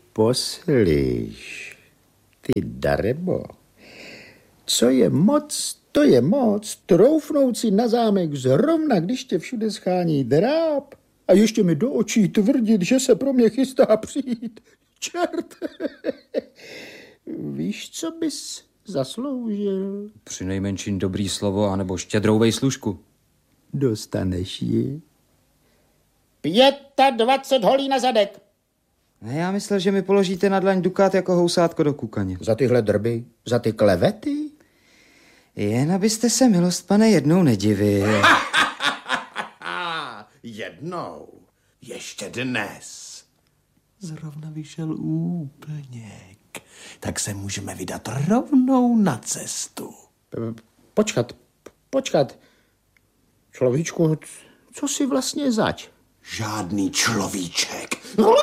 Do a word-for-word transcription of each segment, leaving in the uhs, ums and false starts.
poslyš, ty darebo, co je moc, to je moc, troufnout si na zámek zrovna, když tě všude schání dráp a ještě mi do očí tvrdit, že se pro mě chystá přijít. Čert! Víš, co bys zasloužil? Přinejmenším dobrý slovo, anebo štědrou vejslužku. Dostaneš ji. dvacet holí na zadek. Ne, já myslel, že mi položíte na dlaň dukát jako housátko do kukaně. Za tyhle drby? Za ty klevety? Jen abyste se, milost pane, jednou nedivil. Jednou. Ještě dnes. Zrovna vyšel úplněk. Tak se můžeme vydat rovnou na cestu. Počkat, počkat. Človíčku, co si vlastně zač? Žádný človíček.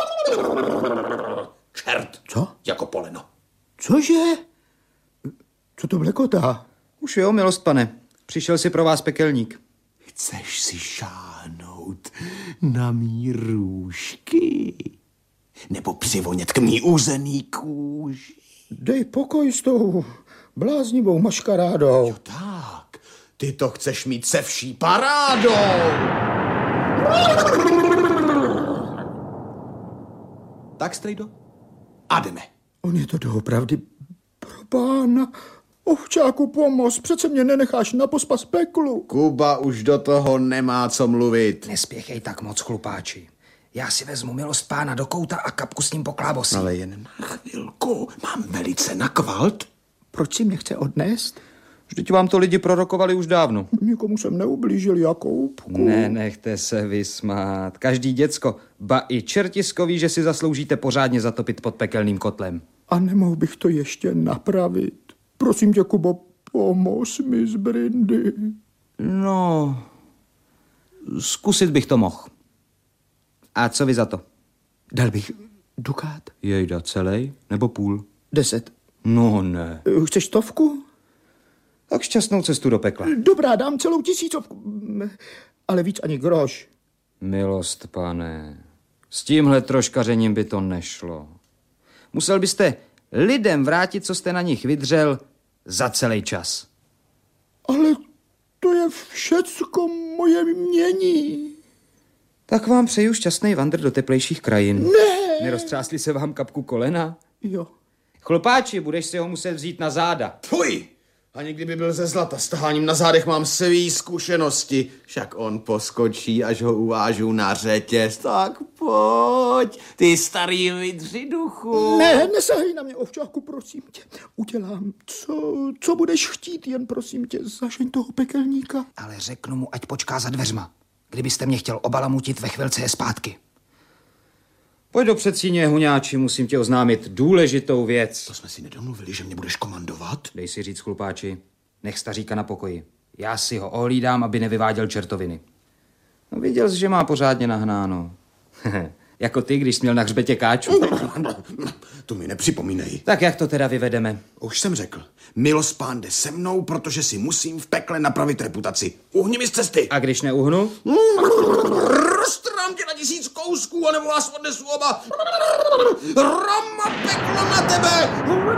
Čert. Co? Jako poleno. Cože? Co to blekotá? Už jo, milost pane. Přišel si pro vás pekelník. Chceš si šáhnout na mý růžky? Nebo přivonět k mý uzený kůži? Dej pokoj s tou bláznivou maškarádou. Jo tak, ty to chceš mít se vší parádou. Tak, strejdo, a jdeme. On je to doopravdy pro pána. Ovčáku, pomoz, přece mě nenecháš na pospas peklu. Kuba už do toho nemá co mluvit. Nespěchej tak moc, chlupáči. Já si vezmu, milost pána, do kouta a kapku s ním poklábosím. Ale jen na chvilku, mám velice na kvalt. Proč si mě chce odnést? Vždyť vám to lidi prorokovali už dávno. Nikomu jsem neublížil, Jakoubku. Nenechte se vysmát. Každý děcko, ba i čertisko ví, že si zasloužíte pořádně zatopit pod pekelným kotlem. A nemohl bych to ještě napravit. Prosím tě, Kubo, pomoz mi z Brindy. No, zkusit bych to mohl. A co vy za to? Dal bych dukát? Jejda, celej nebo půl? Deset. No ne. Chceš stovku? Tak šťastnou cestu do pekla. Dobrá, dám celou tisícovku. Ale víc ani groš. Milost, pane, s tímhle troškařením by to nešlo. Musel byste lidem vrátit, co jste na nich vydřel, za celý čas. Ale to je všecko moje mění. Tak vám přeju šťastný vandr do teplejších krajin. Ne! Neroztřásli se vám kapku kolena? Jo. Chlupáči, budeš si ho muset vzít na záda. Fuj! Ani kdyby byl ze zlata, s taháním na zádech mám svý zkušenosti. Však on poskočí, až ho uvážu na řetěz. Tak pojď, ty starý vydři duchu. Ne, nesahej na mě, ovčáku, prosím tě. Udělám, co, co budeš chtít, jen prosím tě, zažeň toho pekelníka. Ale řeknu mu, ať počká za dveřma. Kdybyste mě chtěl obalamutit, ve chvilce je zpátky. Pojď do předsíně, huňáči, musím ti oznámit důležitou věc. To jsme si nedomluvili, že mě budeš komandovat? Dej si říct, chlupáči, nech staříka na pokoji. Já si ho ohlídám, aby nevyváděl čertoviny. No, viděl jsi, že má pořádně nahnáno. Jako ty, když jsi měl na hřbetě káču. To mi nepřipomínej. Tak jak to teda vyvedeme? Už jsem řekl, milost pán jde se mnou, protože si musím v pekle napravit reputaci. Uhni mi z cesty. A když neuhnu? Roztrhám tě na tisíc kousků, anebo vás odnesu oba. Roma, peklo na tebe!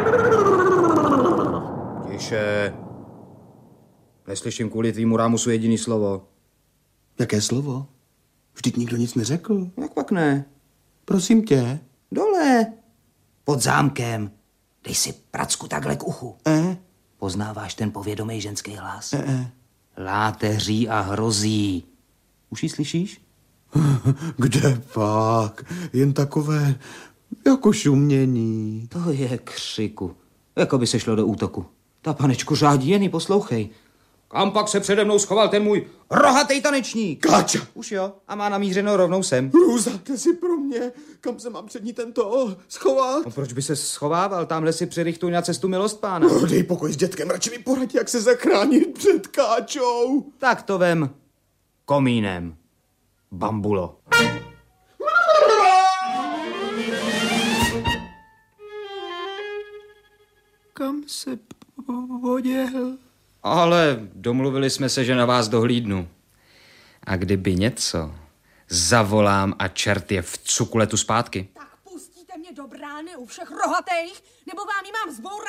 Tiše. Neslyším kvůli tvýmu rámusu jediný slovo. Jaké slovo? Vždyť nikdo nic neřekl. Jak pak ne? Prosím tě. Dole. Pod zámkem. Dej si pracku takhle k uchu. Eh? Poznáváš ten povědomý ženský hlas? Eh, eh. Láteří a hrozí. Už ji slyšíš? Kde pak? Jen takové jako šumění. To je křiku. Jako by se šlo do útoku. Ta panečku řádí, jen ji poslouchej. Kam pak se přede mnou schoval ten můj rohatý tanečník? Káča! Už jo, a má namířeno rovnou sem. Lůza, ty si pro mě. Kam se mám před ní tento schovat? No proč by se schovával? Tamhle si přirichtuj na cestu milost pána. No, dej pokoj s dětkem, radši mi poradí, jak se zachránit před káčou. Tak to vem komínem. Bambulo. Kam se poděl? Ale domluvili jsme se, že na vás dohlídnu. A kdyby něco, zavolám a čert je v cukuletu zpátky. Tak pustíte mě do brány u všech rohatých, nebo vám ji mám zbourat